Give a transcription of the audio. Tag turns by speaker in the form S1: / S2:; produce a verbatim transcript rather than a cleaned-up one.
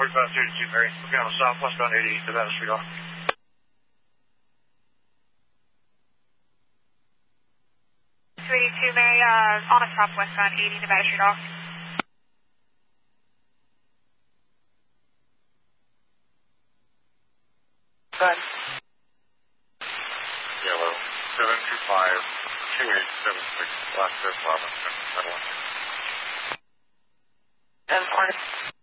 S1: forty-five thirty-two, Mary. Looking on the southwestbound eighty, Nevada Street off.
S2: two eighty-two, Mary, uh, on a southwestbound eighty, Nevada Street off.
S3: Good.
S1: Yellow, seven two five, two eight seven six, last step, Robinson, Metal.
S3: ten forty.